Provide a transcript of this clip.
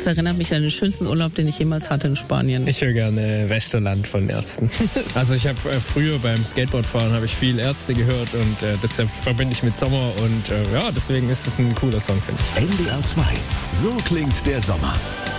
Das erinnert mich an den schönsten Urlaub, den ich jemals hatte in Spanien. Ich höre gerne Westerland von Ärzten. Also ich habe früher beim Skateboardfahren habe ich viel Ärzte gehört und das verbinde ich mit Sommer und deswegen ist es ein cooler Song, finde ich. NDR 2. So klingt der Sommer.